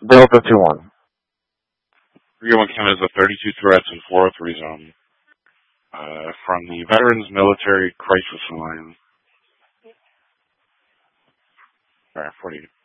Delta 2-1. 301 Canada is a 32 threats and 403 zone. From the Veterans Military Crisis Line. Alright, 40.